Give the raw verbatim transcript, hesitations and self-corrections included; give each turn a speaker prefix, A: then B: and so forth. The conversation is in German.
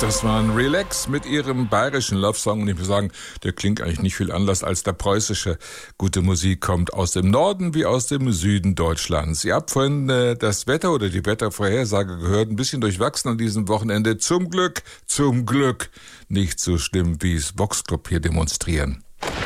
A: Das waren Relax mit ihrem bayerischen Love-Song. Und ich muss sagen, der klingt eigentlich nicht viel anders als der preußische. Gute Musik kommt aus dem Norden wie aus dem Süden Deutschlands. Ihr habt vorhin äh, das Wetter oder die Wettervorhersage gehört. Ein bisschen durchwachsen an diesem Wochenende. Zum Glück, zum Glück nicht so schlimm, wie es Vox Club hier demonstrieren.